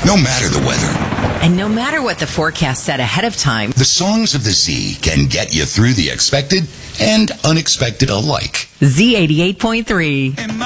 No matter the weather, And no matter what the forecast said ahead of time, the songs of the Z can get you through the expected and unexpected alike. Z88.3.